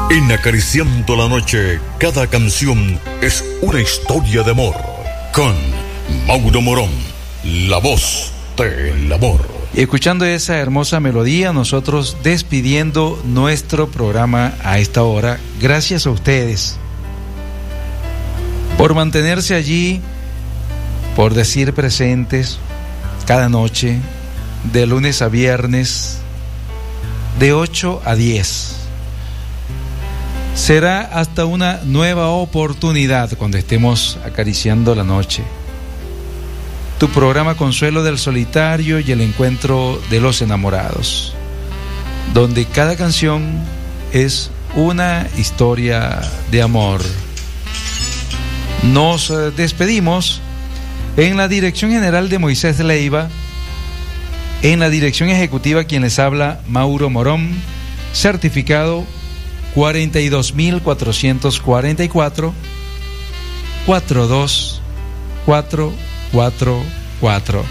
En Acariciando la Noche, cada canción es una historia de amor. Con Mauro Morón, la voz del amor. Y escuchando esa hermosa melodía, nosotros despidiendo nuestro programa a esta hora. Gracias a ustedes por mantenerse allí, por decir presentes cada noche, de lunes a viernes, de 8 a 10. Será hasta una nueva oportunidad cuando estemos acariciando la noche. Tu programa Consuelo del Solitario y el Encuentro de los Enamorados, donde cada canción es una historia de amor. Nos despedimos en la dirección general de Moisés Leiva, en la dirección ejecutiva quien les habla, Mauro Morón, certificado 42.444 42444.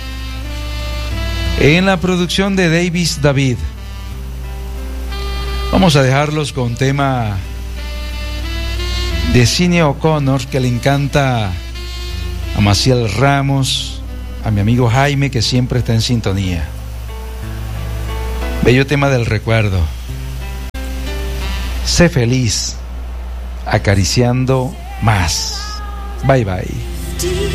En la producción de Davis David. Vamos a dejarlos con tema de Sinéad O'Connor, que le encanta a Maciel Ramos, a mi amigo Jaime, que siempre está en sintonía. Bello tema del recuerdo. Sé feliz, acariciando más. Bye bye.